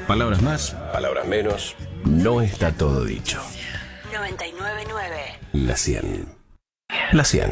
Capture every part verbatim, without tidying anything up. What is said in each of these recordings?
Palabras más, palabras menos. No está todo dicho. noventa y nueve punto nueve. La cien. La cien.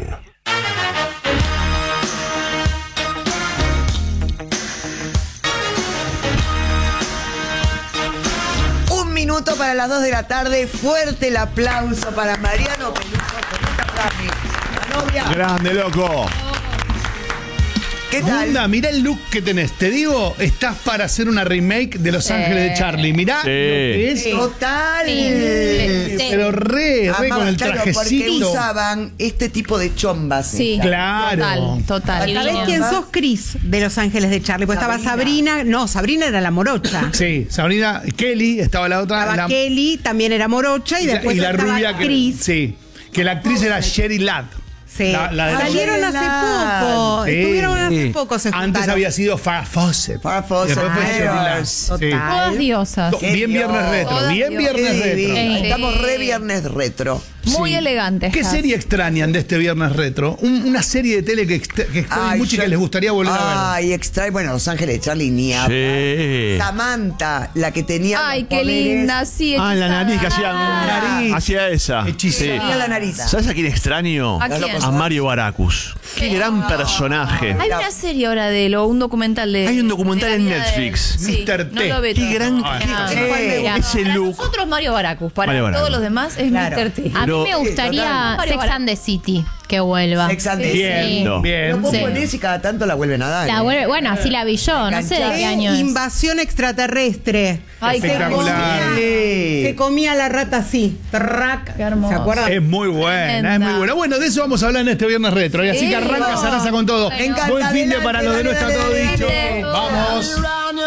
Un minuto para las dos de la tarde. Fuerte el aplauso para Mariano Peluso. La novia. Grande, loco. ¿Qué tal? Bunda, mirá el look que tenés. Te digo, estás para hacer una remake de Los Ángeles de Charlie. Mirá Sí. lo que es. Total. Sí. Pero re, re Amaba, con el claro, porque trajecito. usaban este tipo de chombas. Sí, Claro. total, total. Acá ¿Sabés Divino. quién sos? Chris, de Los Ángeles de Charlie. Porque estaba Sabrina. Sabrina. No, Sabrina era la morocha. Sí, Sabrina, Kelly, estaba la otra. Estaba la, Kelly, también era morocha. Y, y la- después y la estaba rubia que. Chris. Sí, que la actriz era Sherry Ladd. Sí. La- la de la- Salieron hace Sabrina. poco. Sí. Estuvieron hace Sí. poco, se Antes juntaron. había sido Farrah Fawcett. Farrah Fawcett, Después fue Sherry Ladd. Total. Sí. Todas diosas. Do- Bien viernes retro, Todas bien dios- viernes Qué retro. divino. Sí. Estamos re viernes retro. Muy Sí. elegantes. ¿Qué Has. serie extrañan de este viernes retro? Un- una serie de tele que, extra- que extrañan Ay, mucho y yo- que les gustaría volver a ver. Ay, extrae. Bueno, Los Ángeles de Charlie ni hablar. Sí. Samantha, la que tenía. Ay, los qué poderes. linda, sí. Ah, en la hechizada. nariz que hacía. nariz. Hacía esa. Hechicera. Tenía la nariz. ¿Sabes a quién extraño? ¿A quién? A Mario Baracus. Qué gran personaje. Hay una serie ahora de él, o un documental de. Hay un documental de la en vida de él. Netflix. Sí, mister no T. lo ve Qué todo. gran. Ah, qué- Sí. para- ese para look. nosotros Mario Baracus, para Mario Baracus. todos los demás es Claro. mister T. A Pero- mí me gustaría Total. Sex and the City que vuelva. Sex and the Sí. Bien, No. bien. Pero vos Sí. ponés y cada tanto la vuelven a dar. La ¿eh? vuelve- bueno, así la vi yo, no sé de qué Eh, año es. Invasión extraterrestre. Ay, qué Espectacular. hermoso. Se comía la rata así. Trac. Qué hermoso. ¿Se acuerdan? Es muy buena, es Tremenda. muy buena. Bueno, de eso vamos a hablar en este viernes retro. Y así que Sí. arranca Sarasa con todo. Me encanta. Buen fin de para los de No Está Todo Dale, Dicho. dale. Vamos.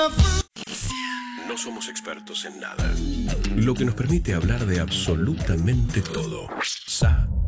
No somos expertos en nada. Lo que nos permite hablar de absolutamente todo. Sa